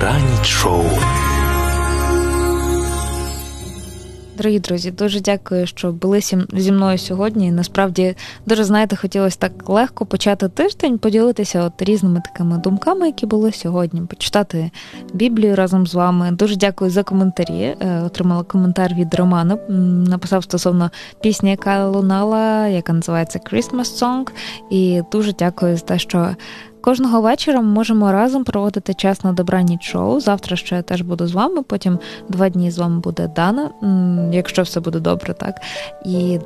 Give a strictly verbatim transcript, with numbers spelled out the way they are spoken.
Добраніч шоу. Дорогі друзі, дуже дякую, що були зі мною сьогодні. Насправді, дуже, знаєте, хотілося так легко почати тиждень, поділитися от різними такими думками, які були сьогодні, почитати Біблію разом з вами. Дуже дякую за коментарі. Отримала коментар від Романа. Написав стосовно пісні, яка лунала, яка називається Christmas Song. І дуже дякую за те, що кожного вечора ми можемо разом проводити час на Добраніч шоу. Завтра ще я теж буду з вами, потім два дні з вами буде Дана, якщо все буде добре, так. І